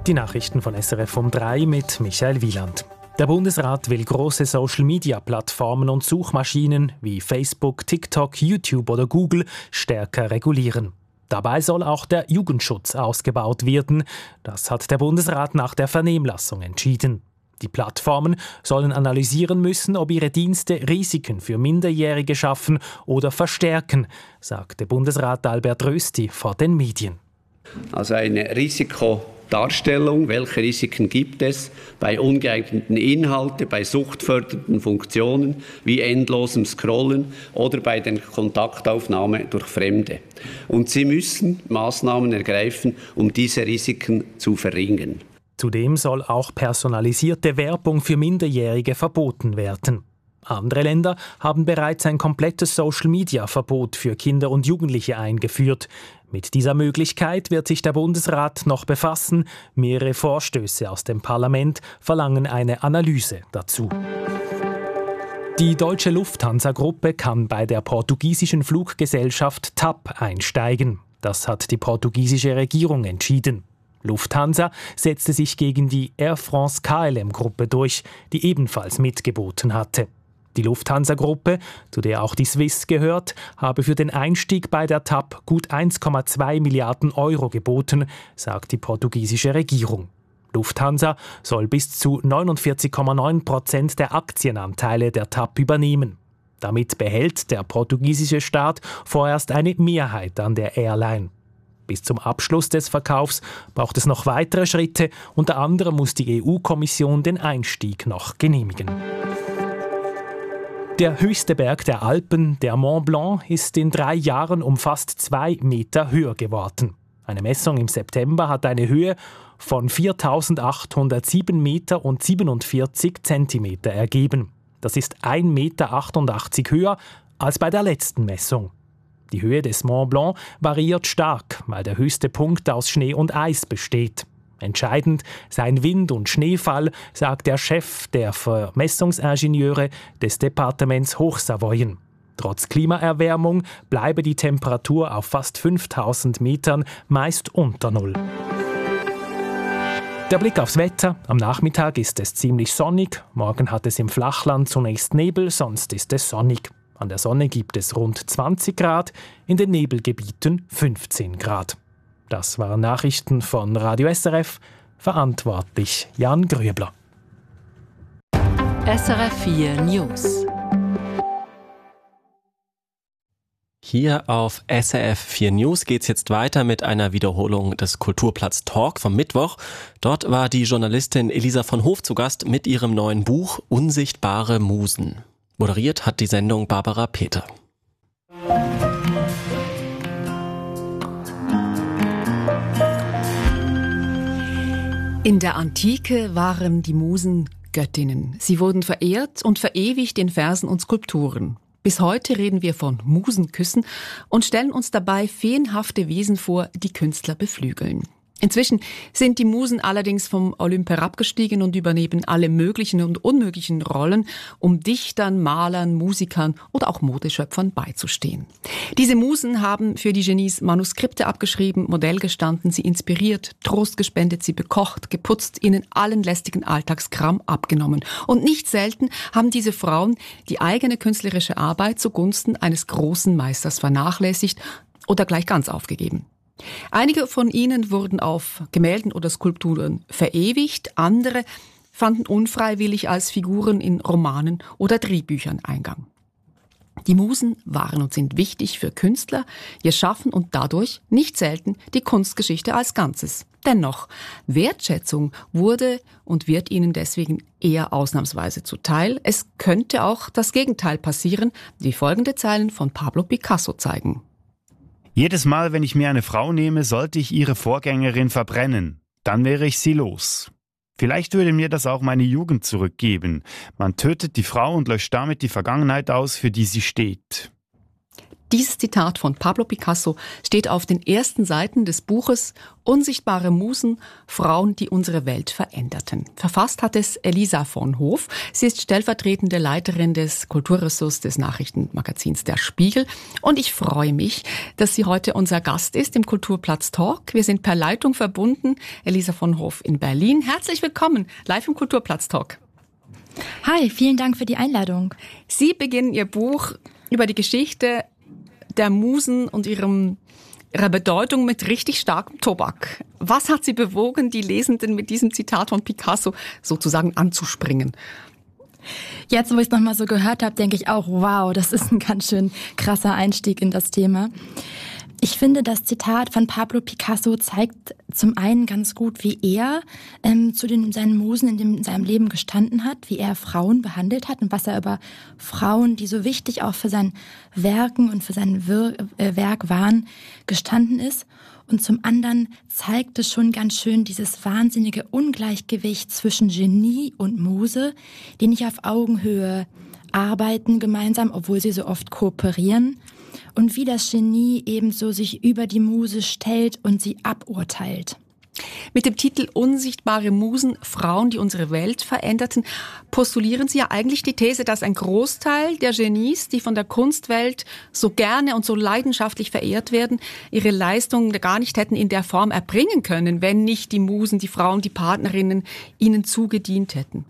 Die Nachrichten von SRF um 3 mit Michael Wieland. Der Bundesrat will große Social-Media-Plattformen und Suchmaschinen wie Facebook, TikTok, YouTube oder Google stärker regulieren. Dabei soll auch der Jugendschutz ausgebaut werden. Das hat der Bundesrat nach der Vernehmlassung entschieden. Die Plattformen sollen analysieren müssen, ob ihre Dienste Risiken für Minderjährige schaffen oder verstärken, sagte Bundesrat Albert Rösti vor den Medien. Also eine Risikodarstellung, welche Risiken gibt es bei ungeeigneten Inhalten, bei suchtfördernden Funktionen wie endlosem Scrollen oder bei der Kontaktaufnahme durch Fremde. Und sie müssen Maßnahmen ergreifen, um diese Risiken zu verringern. Zudem soll auch personalisierte Werbung für Minderjährige verboten werden. Andere Länder haben bereits ein komplettes Social-Media-Verbot für Kinder und Jugendliche eingeführt. Mit dieser Möglichkeit wird sich der Bundesrat noch befassen. Mehrere Vorstöße aus dem Parlament verlangen eine Analyse dazu. Die deutsche Lufthansa-Gruppe kann bei der portugiesischen Fluggesellschaft TAP einsteigen. Das hat die portugiesische Regierung entschieden. Lufthansa setzte sich gegen die Air France-KLM-Gruppe durch, die ebenfalls mitgeboten hatte. Die Lufthansa-Gruppe, zu der auch die Swiss gehört, habe für den Einstieg bei der TAP gut 1,2 Milliarden Euro geboten, sagt die portugiesische Regierung. Lufthansa soll bis zu 49,9% der Aktienanteile der TAP übernehmen. Damit behält der portugiesische Staat vorerst eine Mehrheit an der Airline. Bis zum Abschluss des Verkaufs braucht es noch weitere Schritte. Unter anderem muss die EU-Kommission den Einstieg noch genehmigen. Der höchste Berg der Alpen, der Mont Blanc, ist in 3 Jahren um fast 2 Meter höher geworden. Eine Messung im September hat eine Höhe von 4.807 Meter und 47 Zentimeter ergeben. Das ist 1,88 Meter höher als bei der letzten Messung. Die Höhe des Mont Blanc variiert stark, weil der höchste Punkt aus Schnee und Eis besteht. Entscheidend seien Wind und Schneefall, sagt der Chef der Vermessungsingenieure des Departements Hochsavoyen. Trotz Klimaerwärmung bleibe die Temperatur auf fast 5000 Metern meist unter Null. Der Blick aufs Wetter. Am Nachmittag ist es ziemlich sonnig. Morgen hat es im Flachland zunächst Nebel, sonst ist es sonnig. An der Sonne gibt es rund 20 Grad, in den Nebelgebieten 15 Grad. Das waren Nachrichten von Radio SRF, verantwortlich Jan Grübler. SRF 4 News. Hier auf SRF 4 News geht's jetzt weiter mit einer Wiederholung des Kulturplatz Talk vom Mittwoch. Dort war die Journalistin Elisa von Hof zu Gast mit ihrem neuen Buch Unsichtbare Musen. Moderiert hat die Sendung Barbara Peter. In der Antike waren die Musen Göttinnen. Sie wurden verehrt und verewigt in Versen und Skulpturen. Bis heute reden wir von Musenküssen und stellen uns dabei feenhafte Wesen vor, die Künstler beflügeln. Inzwischen sind die Musen allerdings vom Olymp herabgestiegen und übernehmen alle möglichen und unmöglichen Rollen, um Dichtern, Malern, Musikern oder auch Modeschöpfern beizustehen. Diese Musen haben für die Genies Manuskripte abgeschrieben, Modell gestanden, sie inspiriert, Trost gespendet, sie bekocht, geputzt, ihnen allen lästigen Alltagskram abgenommen. Und nicht selten haben diese Frauen die eigene künstlerische Arbeit zugunsten eines großen Meisters vernachlässigt oder gleich ganz aufgegeben. Einige von ihnen wurden auf Gemälden oder Skulpturen verewigt, andere fanden unfreiwillig als Figuren in Romanen oder Drehbüchern Eingang. Die Musen waren und sind wichtig für Künstler, ihr Schaffen und dadurch nicht selten die Kunstgeschichte als Ganzes. Dennoch, Wertschätzung wurde und wird ihnen deswegen eher ausnahmsweise zuteil. Es könnte auch das Gegenteil passieren, wie folgende Zeilen von Pablo Picasso zeigen. Jedes Mal, wenn ich mir eine Frau nehme, sollte ich ihre Vorgängerin verbrennen. Dann wäre ich sie los. Vielleicht würde mir das auch meine Jugend zurückgeben. Man tötet die Frau und löscht damit die Vergangenheit aus, für die sie steht. Dieses Zitat von Pablo Picasso steht auf den ersten Seiten des Buches Unsichtbare Musen, Frauen, die unsere Welt veränderten. Verfasst hat es Elisa von Hoof. Sie ist stellvertretende Leiterin des Kulturressorts des Nachrichtenmagazins Der Spiegel. Und ich freue mich, dass sie heute unser Gast ist im Kulturplatz Talk. Wir sind per Leitung verbunden. Elisa von Hoof in Berlin. Herzlich willkommen, live im Kulturplatz Talk. Hi, vielen Dank für die Einladung. Sie beginnen Ihr Buch über die Geschichte der Musen und ihrer Bedeutung mit richtig starkem Tobak. Was hat Sie bewogen, die Lesenden mit diesem Zitat von Picasso sozusagen anzuspringen? Jetzt, wo ich es nochmal so gehört habe, denke ich auch, wow, das ist ein ganz schön krasser Einstieg in das Thema. Ich finde, das Zitat von Pablo Picasso zeigt zum einen ganz gut, wie er zu seinen Musen in seinem Leben gestanden hat, wie er Frauen behandelt hat und was er über Frauen, die so wichtig auch für sein Werken und für sein Werk waren, gestanden ist. Und zum anderen zeigt es schon ganz schön dieses wahnsinnige Ungleichgewicht zwischen Genie und Muse, die nicht auf Augenhöhe arbeiten gemeinsam, obwohl sie so oft kooperieren. Und wie das Genie ebenso sich über die Muse stellt und sie aburteilt. Mit dem Titel Unsichtbare Musen, Frauen, die unsere Welt veränderten, postulieren Sie ja eigentlich die These, dass ein Großteil der Genies, die von der Kunstwelt so gerne und so leidenschaftlich verehrt werden, ihre Leistungen gar nicht hätten in der Form erbringen können, wenn nicht die Musen, die Frauen, die Partnerinnen ihnen zugedient hätten.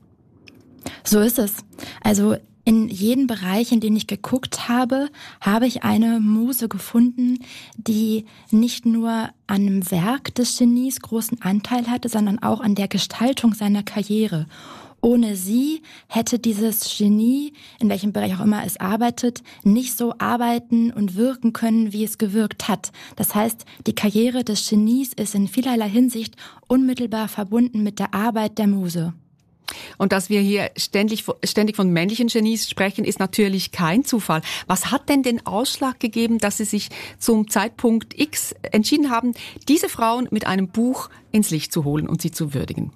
So ist es. Also in jedem Bereich, in den ich geguckt habe, habe ich eine Muse gefunden, die nicht nur an einem Werk des Genies großen Anteil hatte, sondern auch an der Gestaltung seiner Karriere. Ohne sie hätte dieses Genie, in welchem Bereich auch immer es arbeitet, nicht so arbeiten und wirken können, wie es gewirkt hat. Das heißt, die Karriere des Genies ist in vielerlei Hinsicht unmittelbar verbunden mit der Arbeit der Muse. Und dass wir hier ständig von männlichen Genies sprechen, ist natürlich kein Zufall. Was hat denn den Ausschlag gegeben, dass Sie sich zum Zeitpunkt X entschieden haben, diese Frauen mit einem Buch ins Licht zu holen und sie zu würdigen?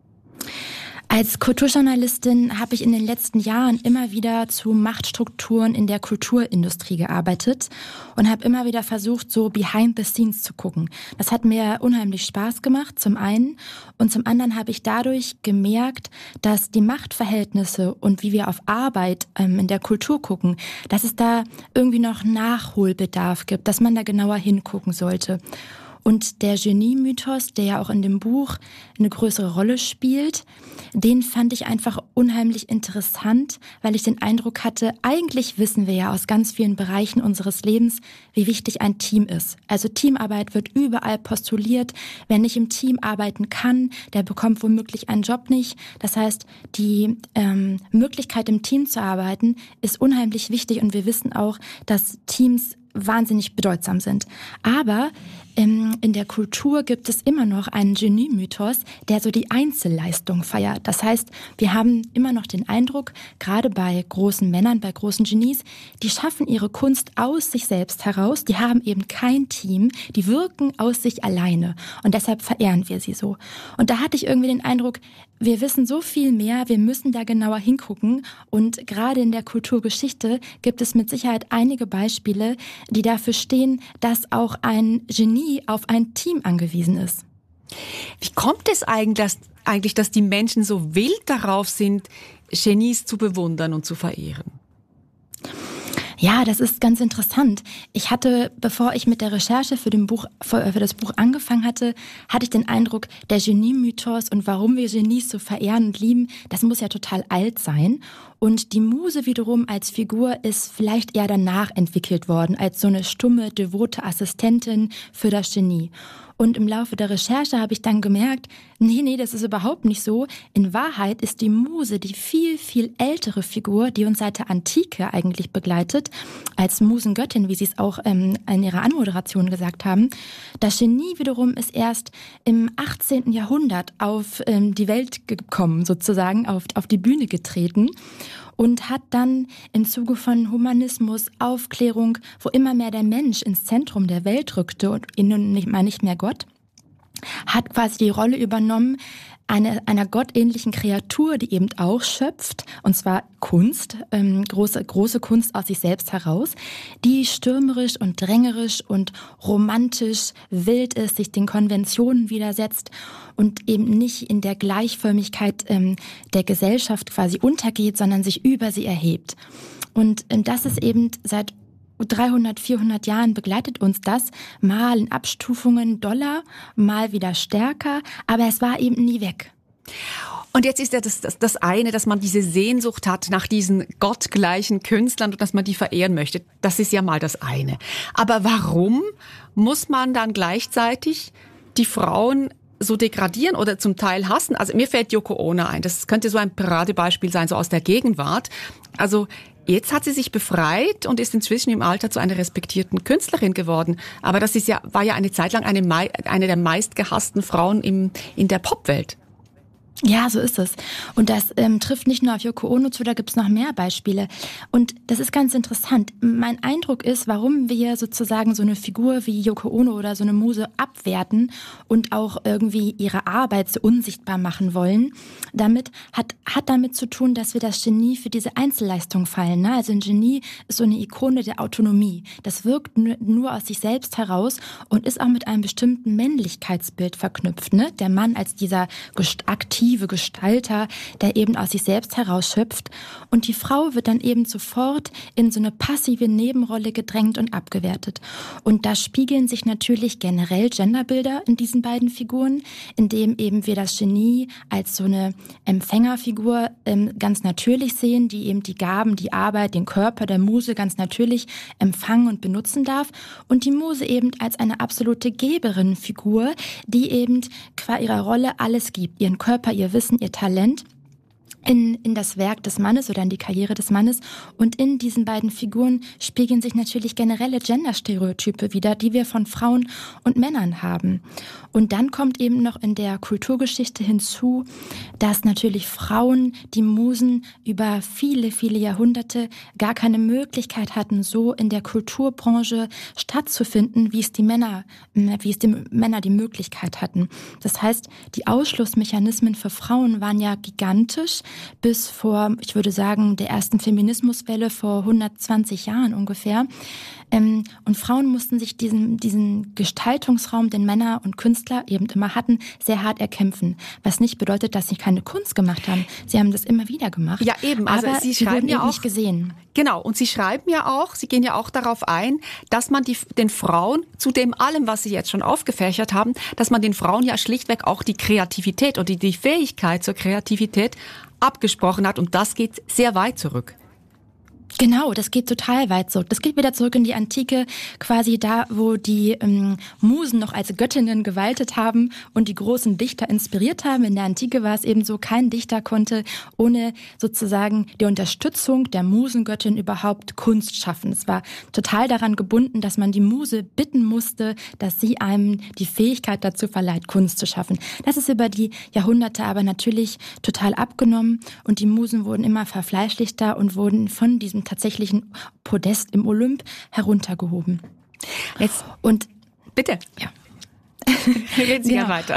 Als Kulturjournalistin habe ich in den letzten Jahren immer wieder zu Machtstrukturen in der Kulturindustrie gearbeitet und habe immer wieder versucht, so behind the scenes zu gucken. Das hat mir unheimlich Spaß gemacht, zum einen. Und zum anderen habe ich dadurch gemerkt, dass die Machtverhältnisse und wie wir auf Arbeit in der Kultur gucken, dass es da irgendwie noch Nachholbedarf gibt, dass man da genauer hingucken sollte. Und der Genie-Mythos, der ja auch in dem Buch eine größere Rolle spielt, den fand ich einfach unheimlich interessant, weil ich den Eindruck hatte, eigentlich wissen wir ja aus ganz vielen Bereichen unseres Lebens, wie wichtig ein Team ist. Also Teamarbeit wird überall postuliert. Wer nicht im Team arbeiten kann, der bekommt womöglich einen Job nicht. Das heißt, die Möglichkeit im Team zu arbeiten ist unheimlich wichtig und wir wissen auch, dass Teams wahnsinnig bedeutsam sind. Aber in der Kultur gibt es immer noch einen Genie-Mythos, der so die Einzelleistung feiert. Das heißt, wir haben immer noch den Eindruck, gerade bei großen Männern, bei großen Genies, die schaffen ihre Kunst aus sich selbst heraus, die haben eben kein Team, die wirken aus sich alleine und deshalb verehren wir sie so. Und da hatte ich irgendwie den Eindruck, wir wissen so viel mehr, wir müssen da genauer hingucken und gerade in der Kulturgeschichte gibt es mit Sicherheit einige Beispiele, die dafür stehen, dass auch ein Genie auf ein Team angewiesen ist. Wie kommt es eigentlich, dass die Menschen so wild darauf sind, Genies zu bewundern und zu verehren? Ja, das ist ganz interessant. Ich hatte, bevor ich mit der Recherche für das Buch angefangen hatte, hatte ich den Eindruck, der Genie-Mythos und warum wir Genies so verehren und lieben, das muss ja total alt sein. Und die Muse wiederum als Figur ist vielleicht eher danach entwickelt worden, als so eine stumme, devote Assistentin für das Genie. Und im Laufe der Recherche habe ich dann gemerkt, nee, das ist überhaupt nicht so. In Wahrheit ist die Muse die viel, viel ältere Figur, die uns seit der Antike eigentlich begleitet, als Musengöttin, wie Sie es auch in Ihrer Anmoderation gesagt haben. Das Genie wiederum ist erst im 18. Jahrhundert auf die Welt gekommen, sozusagen, auf die Bühne getreten. Und hat dann im Zuge von Humanismus, Aufklärung, wo immer mehr der Mensch ins Zentrum der Welt rückte und nicht mehr Gott, hat quasi die Rolle übernommen, einer gottähnlichen Kreatur, die eben auch schöpft, und zwar Kunst, große Kunst aus sich selbst heraus, die stürmerisch und drängerisch und romantisch wild ist, sich den Konventionen widersetzt und eben nicht in der Gleichförmigkeit der Gesellschaft quasi untergeht, sondern sich über sie erhebt. Und das ist eben seit 300, 400 Jahren begleitet uns das, mal in Abstufungen doller, mal wieder stärker, aber es war eben nie weg. Und jetzt ist ja das eine, dass man diese Sehnsucht hat nach diesen gottgleichen Künstlern und dass man die verehren möchte. Das ist ja mal das eine. Aber warum muss man dann gleichzeitig die Frauen so degradieren oder zum Teil hassen? Also mir fällt Yoko Ono ein. Das könnte so ein Paradebeispiel sein, so aus der Gegenwart. Also jetzt hat sie sich befreit und ist inzwischen im Alter zu einer respektierten Künstlerin geworden. Aber das war ja eine Zeit lang eine der meistgehassten Frauen in der Popwelt. Ja, so ist es. Und das trifft nicht nur auf Yoko Ono zu, da gibt's noch mehr Beispiele. Und das ist ganz interessant. Mein Eindruck ist, warum wir sozusagen so eine Figur wie Yoko Ono oder so eine Muse abwerten und auch irgendwie ihre Arbeit so unsichtbar machen wollen, hat damit zu tun, dass wir das Genie für diese Einzelleistung fallen. Ne? Also ein Genie ist so eine Ikone der Autonomie. Das wirkt nur aus sich selbst heraus und ist auch mit einem bestimmten Männlichkeitsbild verknüpft. Ne? Der Mann als dieser aktive Gestalter, der eben aus sich selbst heraus schöpft. Und die Frau wird dann eben sofort in so eine passive Nebenrolle gedrängt und abgewertet. Und da spiegeln sich natürlich generell Genderbilder in diesen beiden Figuren, indem eben wir das Genie als so eine Empfängerfigur ganz natürlich sehen, die eben die Gaben, die Arbeit, den Körper der Muse ganz natürlich empfangen und benutzen darf. Und die Muse eben als eine absolute Geberin-Figur, die eben qua ihrer Rolle alles gibt, ihren Körper, ihr Wissen, ihr Talent in das Werk des Mannes oder in die Karriere des Mannes. Und in diesen beiden Figuren spiegeln sich natürlich generelle Genderstereotype wider, die wir von Frauen und Männern haben. Und dann kommt eben noch in der Kulturgeschichte hinzu, dass natürlich Frauen, die Musen, über viele, viele Jahrhunderte gar keine Möglichkeit hatten, so in der Kulturbranche stattzufinden, wie es die Männer die Möglichkeit hatten. Das heißt, die Ausschlussmechanismen für Frauen waren ja gigantisch, bis vor, ich würde sagen, der ersten Feminismuswelle vor 120 Jahren ungefähr. Und Frauen mussten sich diesen Gestaltungsraum, den Männer und Künstler eben immer hatten, sehr hart erkämpfen. Was nicht bedeutet, dass sie keine Kunst gemacht haben. Sie haben das immer wieder gemacht. Ja, eben. Also aber sie schreiben ja auch nicht gesehen. Genau. Und sie schreiben ja auch, sie gehen ja auch darauf ein, dass man den Frauen, zu dem allem, was sie jetzt schon aufgefächert haben, dass man den Frauen ja schlichtweg auch die Kreativität oder die Fähigkeit zur Kreativität abgesprochen hat. Und das geht sehr weit zurück. Genau, das geht total weit zurück. Das geht wieder zurück in die Antike, quasi da, wo die Musen noch als Göttinnen gewaltet haben und die großen Dichter inspiriert haben. In der Antike war es eben so, kein Dichter konnte ohne sozusagen die Unterstützung der Musengöttin überhaupt Kunst schaffen. Es war total daran gebunden, dass man die Muse bitten musste, dass sie einem die Fähigkeit dazu verleiht, Kunst zu schaffen. Das ist über die Jahrhunderte aber natürlich total abgenommen und die Musen wurden immer verfleischlichter und wurden von diesem tatsächlichen Podest im Olymp heruntergehoben. Jetzt und bitte. Ja. Reden Sie ja weiter.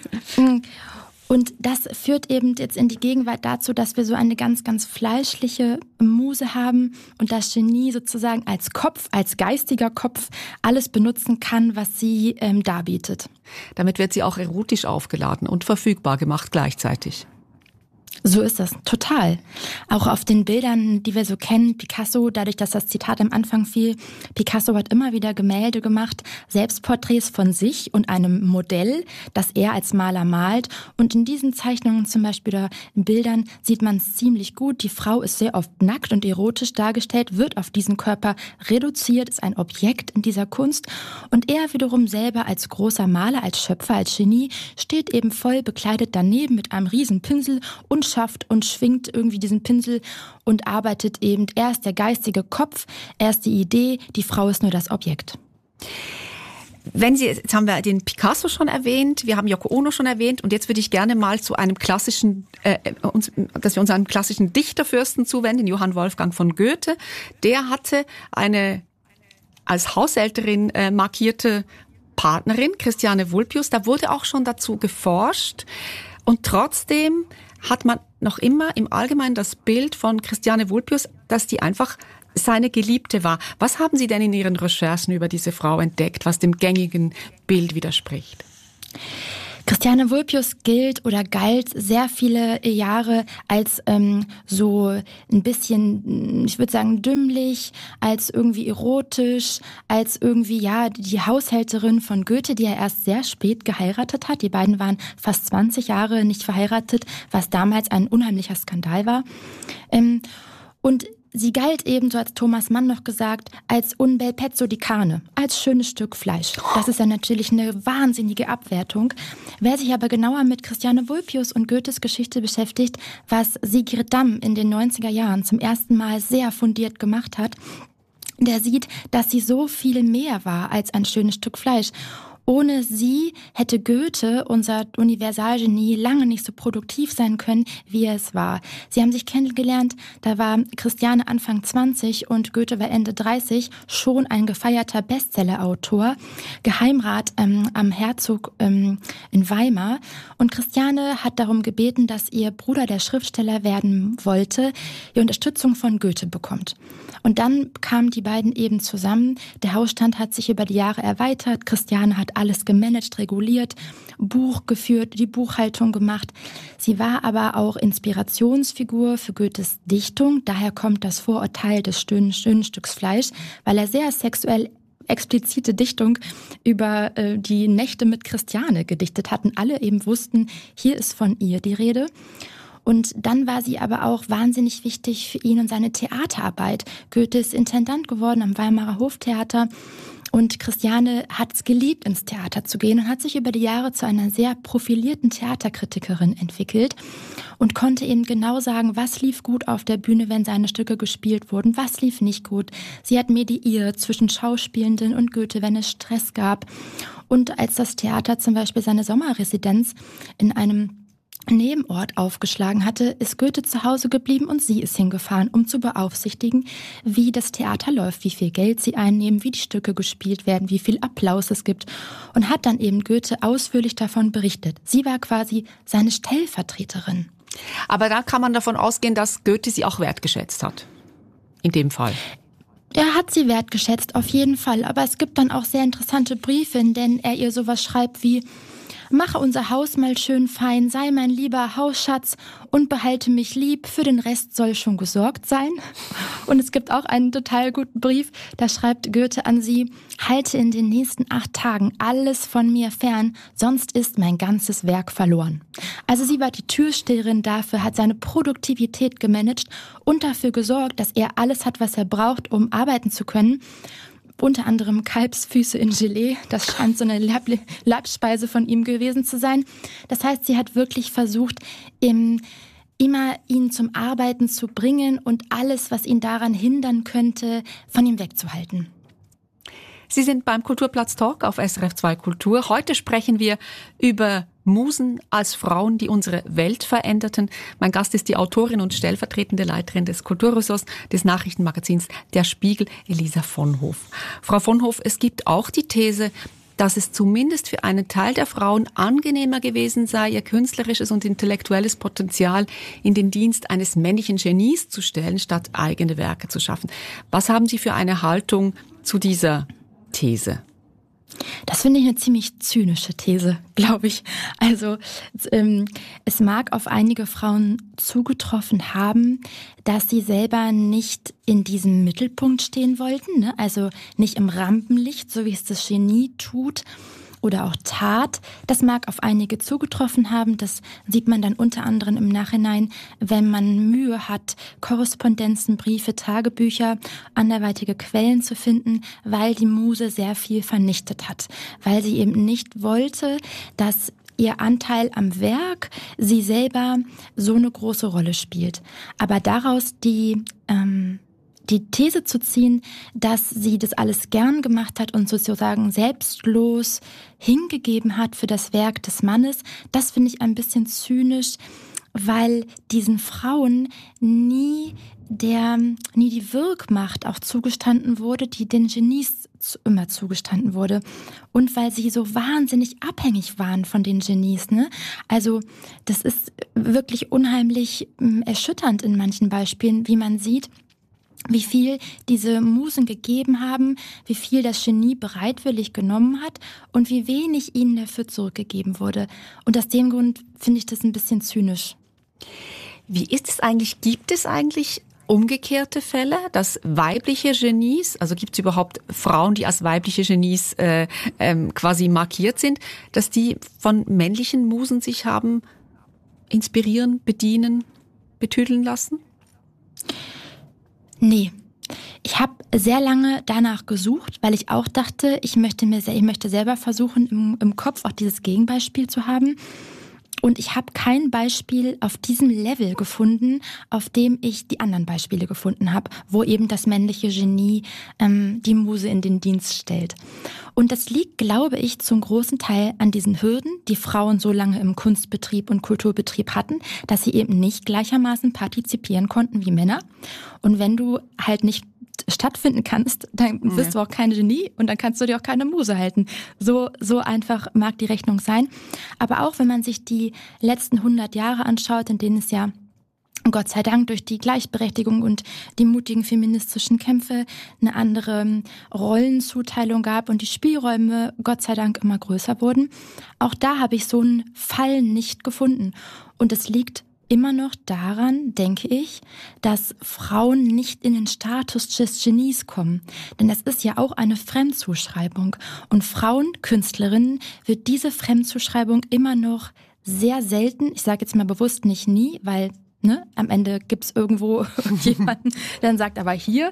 Und das führt eben jetzt in die Gegenwart dazu, dass wir so eine ganz, ganz fleischliche Muse haben und das Genie sozusagen als Kopf, als geistiger Kopf alles benutzen kann, was sie darbietet. Damit wird sie auch erotisch aufgeladen und verfügbar gemacht gleichzeitig. So ist das, total. Auch auf den Bildern, die wir so kennen, Picasso, dadurch, dass das Zitat am Anfang fiel, Picasso hat immer wieder Gemälde gemacht, Selbstporträts von sich und einem Modell, das er als Maler malt. Und in diesen Zeichnungen zum Beispiel oder in Bildern sieht man es ziemlich gut. Die Frau ist sehr oft nackt und erotisch dargestellt, wird auf diesen Körper reduziert, ist ein Objekt in dieser Kunst. Und er wiederum selber als großer Maler, als Schöpfer, als Genie, steht eben voll bekleidet daneben mit einem riesen Pinsel und schafft und schwingt irgendwie diesen Pinsel und arbeitet eben. Er ist der geistige Kopf, er ist die Idee, die Frau ist nur das Objekt. Jetzt haben wir den Picasso schon erwähnt, wir haben Yoko Ono schon erwähnt und jetzt würde ich gerne mal zu einem klassischen, dass wir uns einem klassischen Dichterfürsten zuwenden, Johann Wolfgang von Goethe. Der hatte eine als Haushälterin markierte Partnerin, Christiane Vulpius. Da wurde auch schon dazu geforscht. Und trotzdem hat man noch immer im Allgemeinen das Bild von Christiane Vulpius, dass die einfach seine Geliebte war. Was haben Sie denn in Ihren Recherchen über diese Frau entdeckt, was dem gängigen Bild widerspricht? Christiane Vulpius galt sehr viele Jahre als so ein bisschen, ich würde sagen, dümmlich, als irgendwie erotisch, als irgendwie, die Haushälterin von Goethe, die er erst sehr spät geheiratet hat. Die beiden waren fast 20 Jahre nicht verheiratet, was damals ein unheimlicher Skandal war. Und sie galt eben, so hat Thomas Mann noch gesagt, als un bel pezzo di carne, als schönes Stück Fleisch. Das ist ja natürlich eine wahnsinnige Abwertung. Wer sich aber genauer mit Christiane Vulpius und Goethes Geschichte beschäftigt, was Sigrid Damm in den 90er Jahren zum ersten Mal sehr fundiert gemacht hat, der sieht, dass sie so viel mehr war als ein schönes Stück Fleisch. Ohne sie hätte Goethe, unser Universalgenie, lange nicht so produktiv sein können, wie er es war. Sie haben sich kennengelernt, da war Christiane Anfang 20 und Goethe war Ende 30, schon ein gefeierter Bestsellerautor, Geheimrat am Herzog in Weimar. Und Christiane hat darum gebeten, dass ihr Bruder, der Schriftsteller werden wollte, die Unterstützung von Goethe bekommt. Und dann kamen die beiden eben zusammen. Der Hausstand hat sich über die Jahre erweitert. Christiane hat alles gemanagt, reguliert, Buch geführt, die Buchhaltung gemacht. Sie war aber auch Inspirationsfigur für Goethes Dichtung. Daher kommt das Vorurteil des schönen Stücks Fleisch, weil er sehr sexuell explizite Dichtung über die Nächte mit Christiane gedichtet hatten. Alle eben wussten, hier ist von ihr die Rede. Und dann war sie aber auch wahnsinnig wichtig für ihn und seine Theaterarbeit. Goethe ist Intendant geworden am Weimarer Hoftheater. Und Christiane hat es geliebt, ins Theater zu gehen und hat sich über die Jahre zu einer sehr profilierten Theaterkritikerin entwickelt und konnte eben genau sagen, was lief gut auf der Bühne, wenn seine Stücke gespielt wurden, was lief nicht gut. Sie hat mediiert zwischen Schauspielenden und Goethe, wenn es Stress gab. Und als das Theater zum Beispiel seine Sommerresidenz in einem Nebenort aufgeschlagen hatte, ist Goethe zu Hause geblieben und sie ist hingefahren, um zu beaufsichtigen, wie das Theater läuft, wie viel Geld sie einnehmen, wie die Stücke gespielt werden, wie viel Applaus es gibt und hat dann eben Goethe ausführlich davon berichtet. Sie war quasi seine Stellvertreterin. Aber da kann man davon ausgehen, dass Goethe sie auch wertgeschätzt hat. In dem Fall. Er hat sie wertgeschätzt, auf jeden Fall. Aber es gibt dann auch sehr interessante Briefe, in denen er ihr sowas schreibt wie: Mache unser Haus mal schön fein, sei mein lieber Hausschatz und behalte mich lieb, für den Rest soll schon gesorgt sein. Und es gibt auch einen total guten Brief, da schreibt Goethe an sie: Halte in den nächsten 8 Tagen alles von mir fern, sonst ist mein ganzes Werk verloren. Also sie war die Türsteherin dafür, hat seine Produktivität gemanagt und dafür gesorgt, dass er alles hat, was er braucht, um arbeiten zu können. Unter anderem Kalbsfüße in Gelee. Das scheint so eine Leibspeise von ihm gewesen zu sein. Das heißt, sie hat wirklich versucht, immer ihn zum Arbeiten zu bringen und alles, was ihn daran hindern könnte, von ihm wegzuhalten. Sie sind beim Kulturplatz Talk auf SRF 2 Kultur. Heute sprechen wir über Musen als Frauen, die unsere Welt veränderten. Mein Gast ist die Autorin und stellvertretende Leiterin des Kulturressorts des Nachrichtenmagazins Der Spiegel, Elisa von Hoof. Frau von Hoof, es gibt auch die These, dass es zumindest für einen Teil der Frauen angenehmer gewesen sei, ihr künstlerisches und intellektuelles Potenzial in den Dienst eines männlichen Genies zu stellen, statt eigene Werke zu schaffen. Was haben Sie für eine Haltung zu dieser These? Das finde ich eine ziemlich zynische These, glaube ich. Also es mag auf einige Frauen zugetroffen haben, dass sie selber nicht in diesem Mittelpunkt stehen wollten, ne? Also nicht im Rampenlicht, so wie es das Genie tut oder auch tat. Das mag auf einige zugetroffen haben. Das sieht man dann unter anderem im Nachhinein, wenn man Mühe hat, Korrespondenzen, Briefe, Tagebücher, anderweitige Quellen zu finden, weil die Muse sehr viel vernichtet hat. Weil sie eben nicht wollte, dass ihr Anteil am Werk sie selber so eine große Rolle spielt. Aber daraus die These zu ziehen, dass sie das alles gern gemacht hat und sozusagen selbstlos hingegeben hat für das Werk des Mannes, das finde ich ein bisschen zynisch, weil diesen Frauen nie die Wirkmacht auch zugestanden wurde, die den Genies immer zugestanden wurde. Und weil sie so wahnsinnig abhängig waren von den Genies, ne? Also das ist wirklich unheimlich erschütternd in manchen Beispielen, wie man sieht, wie viel diese Musen gegeben haben, wie viel das Genie bereitwillig genommen hat und wie wenig ihnen dafür zurückgegeben wurde. Und aus dem Grund finde ich das ein bisschen zynisch. Wie ist es eigentlich? Gibt es eigentlich umgekehrte Fälle, dass weibliche Genies, also gibt es überhaupt Frauen, die als weibliche Genies quasi markiert sind, dass die von männlichen Musen sich haben inspirieren, bedienen, betüdeln lassen? Nee. Ich habe sehr lange danach gesucht, weil ich auch dachte, ich möchte selber versuchen, im Kopf auch dieses Gegenbeispiel zu haben. Und ich habe kein Beispiel auf diesem Level gefunden, auf dem ich die anderen Beispiele gefunden habe, wo eben das männliche Genie die Muse in den Dienst stellt. Und das liegt, glaube ich, zum großen Teil an diesen Hürden, die Frauen so lange im Kunstbetrieb und Kulturbetrieb hatten, dass sie eben nicht gleichermaßen partizipieren konnten wie Männer. Und wenn du halt nicht stattfinden kannst, dann bist du auch kein Genie und dann kannst du dir auch keine Muse halten. So einfach mag die Rechnung sein. Aber auch wenn man sich die letzten 100 Jahre anschaut, in denen es ja Gott sei Dank durch die Gleichberechtigung und die mutigen feministischen Kämpfe eine andere Rollenzuteilung gab und die Spielräume Gott sei Dank immer größer wurden. Auch da habe ich so einen Fall nicht gefunden. Und es liegt immer noch daran, denke ich, dass Frauen nicht in den Status des Genies kommen. Denn das ist ja auch eine Fremdzuschreibung. Und Frauen, Künstlerinnen, wird diese Fremdzuschreibung immer noch sehr selten, ich sage jetzt mal bewusst nicht nie, weil am Ende gibt's irgendwo jemanden, der dann sagt, aber hier.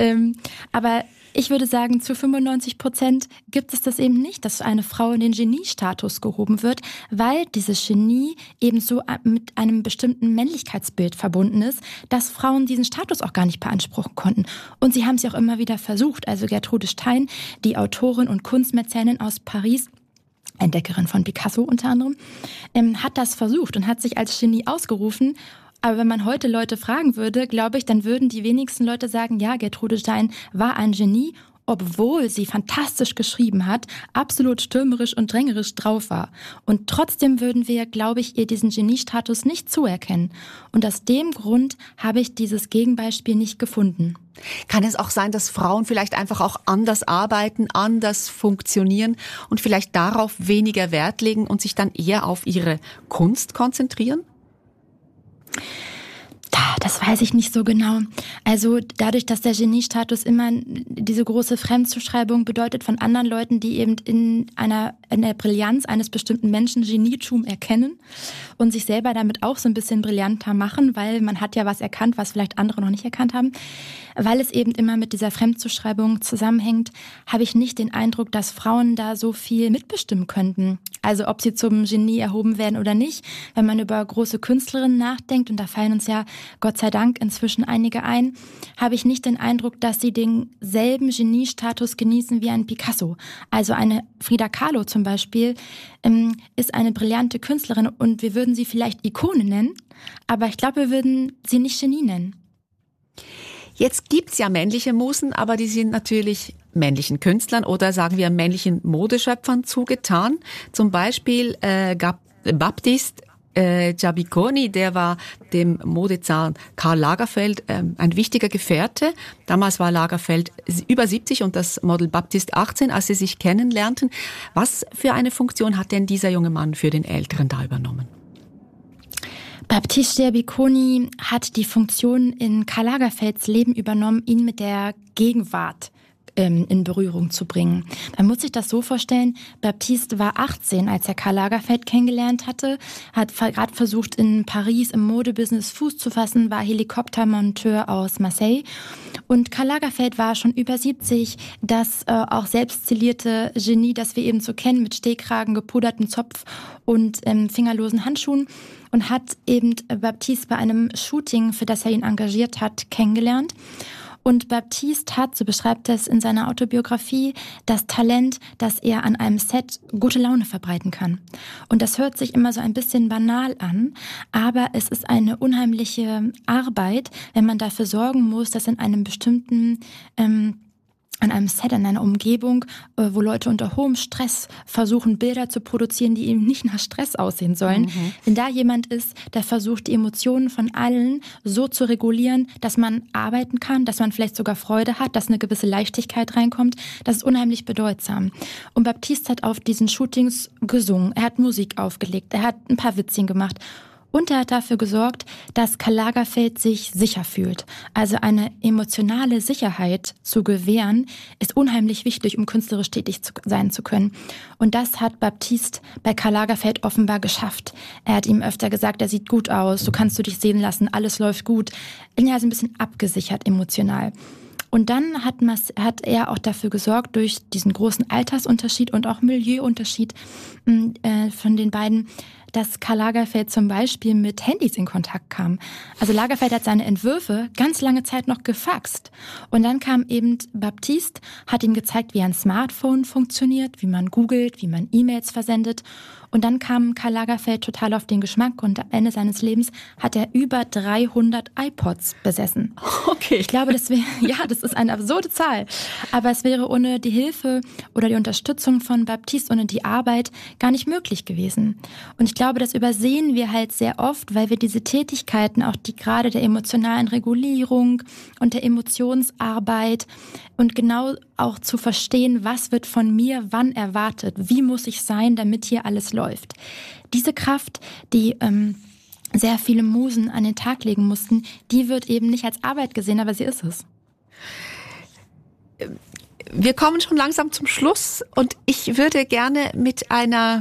Aber ich würde sagen, zu 95% gibt es das eben nicht, dass eine Frau in den Geniestatus gehoben wird, weil dieses Genie eben so mit einem bestimmten Männlichkeitsbild verbunden ist, dass Frauen diesen Status auch gar nicht beanspruchen konnten. Und sie haben es ja auch immer wieder versucht. Also Gertrude Stein, die Autorin und Kunstmäzenin aus Paris, Entdeckerin von Picasso unter anderem, hat das versucht und hat sich als Genie ausgerufen. Aber wenn man heute Leute fragen würde, glaube ich, dann würden die wenigsten Leute sagen, ja, Gertrude Stein war ein Genie, obwohl sie fantastisch geschrieben hat, absolut stürmerisch und drängerisch drauf war. Und trotzdem würden wir, glaube ich, ihr diesen Geniestatus nicht zuerkennen. Und aus dem Grund habe ich dieses Gegenbeispiel nicht gefunden. Kann es auch sein, dass Frauen vielleicht einfach auch anders arbeiten, anders funktionieren und vielleicht darauf weniger Wert legen und sich dann eher auf ihre Kunst konzentrieren? Das weiß ich nicht so genau. Also dadurch, dass der Geniestatus immer diese große Fremdzuschreibung bedeutet von anderen Leuten, die eben in der Brillanz eines bestimmten Menschen Genietum erkennen und sich selber damit auch so ein bisschen brillanter machen, weil man hat ja was erkannt, was vielleicht andere noch nicht erkannt haben. Weil es eben immer mit dieser Fremdzuschreibung zusammenhängt, habe ich nicht den Eindruck, dass Frauen da so viel mitbestimmen könnten. Also ob sie zum Genie erhoben werden oder nicht. Wenn man über große Künstlerinnen nachdenkt, und da fallen uns ja Gott sei Dank inzwischen einige ein, habe ich nicht den Eindruck, dass sie denselben Geniestatus genießen wie ein Picasso. Also eine Frida Kahlo zum Beispiel ist eine brillante Künstlerin und wir würden sie vielleicht Ikone nennen, aber ich glaube, wir würden sie nicht Genie nennen. Jetzt gibt's ja männliche Musen, aber die sind natürlich männlichen Künstlern oder sagen wir männlichen Modeschöpfern zugetan. Zum Beispiel Baptiste Giabiconi, der war dem Modezar Karl Lagerfeld ein wichtiger Gefährte. Damals war Lagerfeld über 70 und das Model Baptiste 18, als sie sich kennenlernten. Was für eine Funktion hat denn dieser junge Mann für den Älteren da übernommen? Baptiste Giabiconi hat die Funktion in Karl Lagerfelds Leben übernommen, ihn mit der Gegenwart in Berührung zu bringen. Man muss sich das so vorstellen, Baptiste war 18, als er Karl Lagerfeld kennengelernt hatte, hat gerade versucht, in Paris im Modebusiness Fuß zu fassen, war Helikoptermonteur aus Marseille. Und Karl Lagerfeld war schon über 70, das auch selbststillierte Genie, das wir eben so kennen, mit Stehkragen, gepudertem Zopf und fingerlosen Handschuhen. Und hat eben Baptiste bei einem Shooting, für das er ihn engagiert hat, kennengelernt. Und Baptiste hat, so beschreibt er es in seiner Autobiografie, das Talent, dass er an einem Set gute Laune verbreiten kann. Und das hört sich immer so ein bisschen banal an, aber es ist eine unheimliche Arbeit, wenn man dafür sorgen muss, dass in einem bestimmten an einem Set, in einer Umgebung, wo Leute unter hohem Stress versuchen, Bilder zu produzieren, die eben nicht nach Stress aussehen sollen. Wenn da jemand ist, der versucht, die Emotionen von allen so zu regulieren, dass man arbeiten kann, dass man vielleicht sogar Freude hat, dass eine gewisse Leichtigkeit reinkommt, das ist unheimlich bedeutsam. Und Baptiste hat auf diesen Shootings gesungen, er hat Musik aufgelegt, er hat ein paar Witzchen gemacht. Und er hat dafür gesorgt, dass Karl Lagerfeld sich sicher fühlt. Also eine emotionale Sicherheit zu gewähren, ist unheimlich wichtig, um künstlerisch tätig sein zu können. Und das hat Baptiste bei Karl Lagerfeld offenbar geschafft. Er hat ihm öfter gesagt, er sieht gut aus, du kannst dich sehen lassen, alles läuft gut. Er ist ein bisschen abgesichert emotional. Und dann hat er auch dafür gesorgt, durch diesen großen Altersunterschied und auch Milieuunterschied von den beiden, dass Karl Lagerfeld zum Beispiel mit Handys in Kontakt kam. Also Lagerfeld hat seine Entwürfe ganz lange Zeit noch gefaxt. Und dann kam eben Baptiste, hat ihm gezeigt, wie ein Smartphone funktioniert, wie man googelt, wie man E-Mails versendet. Und dann kam Karl Lagerfeld total auf den Geschmack und am Ende seines Lebens hat er über 300 iPods besessen. Okay. Ich glaube, das ist eine absurde Zahl. Aber es wäre ohne die Hilfe oder die Unterstützung von Baptiste, ohne die Arbeit gar nicht möglich gewesen. Und ich glaube, das übersehen wir halt sehr oft, weil wir diese Tätigkeiten, auch die gerade der emotionalen Regulierung und der Emotionsarbeit und genau auch zu verstehen, was wird von mir wann erwartet, wie muss ich sein, damit hier alles läuft. Diese Kraft, die sehr viele Musen an den Tag legen mussten, die wird eben nicht als Arbeit gesehen, aber sie ist es. Wir kommen schon langsam zum Schluss und ich würde gerne mit einer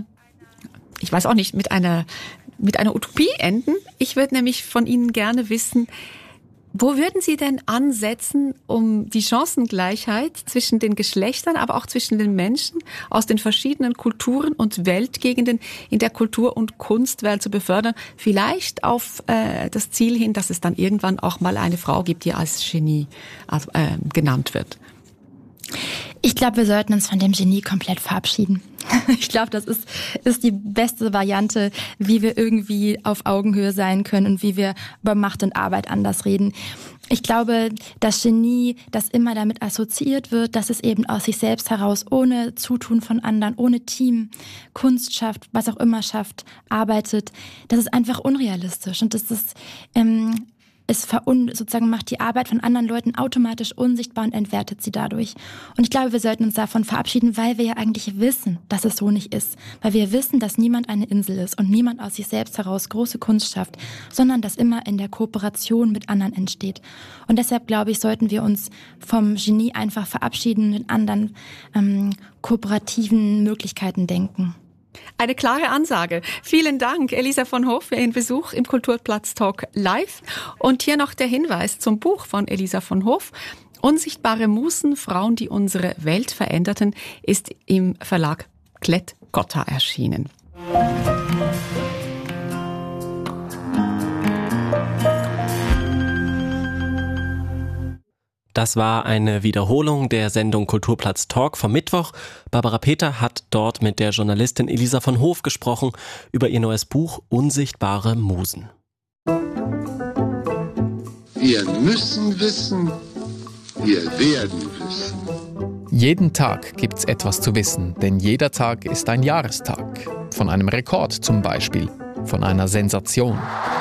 Utopie enden. Ich würde nämlich von Ihnen gerne wissen, wo würden Sie denn ansetzen, um die Chancengleichheit zwischen den Geschlechtern, aber auch zwischen den Menschen aus den verschiedenen Kulturen und Weltgegenden in der Kultur- und Kunstwelt zu befördern? Vielleicht auf das Ziel hin, dass es dann irgendwann auch mal eine Frau gibt, die als Genie genannt wird. Ich glaube, wir sollten uns von dem Genie komplett verabschieden. Ich glaube, das ist die beste Variante, wie wir irgendwie auf Augenhöhe sein können und wie wir über Macht und Arbeit anders reden. Ich glaube, das Genie, das immer damit assoziiert wird, dass es eben aus sich selbst heraus, ohne Zutun von anderen, ohne Team, Kunst schafft, was auch immer schafft, arbeitet, das ist einfach unrealistisch. Und das ist sozusagen macht die Arbeit von anderen Leuten automatisch unsichtbar und entwertet sie dadurch. Und ich glaube, wir sollten uns davon verabschieden, weil wir ja eigentlich wissen, dass es so nicht ist. Weil wir wissen, dass niemand eine Insel ist und niemand aus sich selbst heraus große Kunst schafft, sondern dass immer in der Kooperation mit anderen entsteht. Und deshalb, glaube ich, sollten wir uns vom Genie einfach verabschieden und in anderen kooperativen Möglichkeiten denken. Eine klare Ansage. Vielen Dank, Elisa von Hoof, für Ihren Besuch im Kulturplatz-Talk live. Und hier noch der Hinweis zum Buch von Elisa von Hoof. Unsichtbare Musen, Frauen, die unsere Welt veränderten, ist im Verlag Klett-Cotta erschienen. Das war eine Wiederholung der Sendung Kulturplatz Talk vom Mittwoch. Barbara Peter hat dort mit der Journalistin Elisa von Hoof gesprochen über ihr neues Buch Unsichtbare Musen. Wir müssen wissen, wir werden wissen. Jeden Tag gibt's etwas zu wissen, denn jeder Tag ist ein Jahrestag. Von einem Rekord zum Beispiel, von einer Sensation.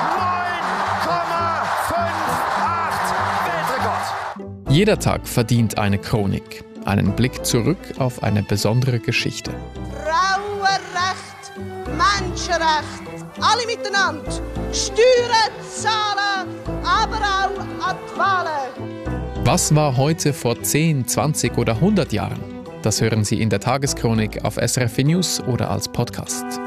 9,58 Weltrekord. Jeder Tag verdient eine Chronik, einen Blick zurück auf eine besondere Geschichte. Frauenrecht, Menschenrecht, alle miteinander. Steuern zahlen, aber auch an die Wahlen. Was war heute vor 10, 20 oder 100 Jahren? Das hören Sie in der Tageschronik auf SRF News oder als Podcast.